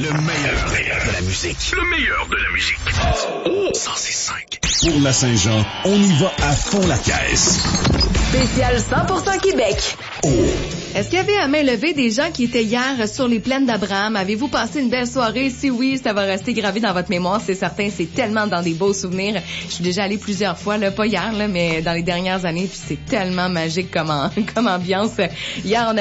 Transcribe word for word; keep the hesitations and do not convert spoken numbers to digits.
Le meilleur, le meilleur de la musique. Le meilleur de la musique. Oh! cent six cinq. Pour la Saint-Jean, on y va à fond la caisse. Spécial cent pour cent Québec. Oh! Est-ce qu'il y avait à main levée des gens qui étaient hier sur les plaines d'Abraham? Avez-vous passé une belle soirée? Si oui, ça va rester gravé dans votre mémoire, c'est certain. C'est tellement dans des beaux souvenirs. Je suis déjà allée plusieurs fois, là, pas hier, là, mais dans les dernières années, puis c'est tellement magique comme, en, comme ambiance. Hier, on a